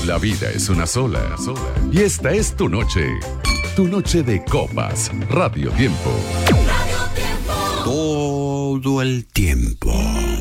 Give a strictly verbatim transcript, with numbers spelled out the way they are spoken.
La vida es una sola, sola. Y esta es tu noche. Tu noche de copas. Radio Tiempo. Todo el tiempo.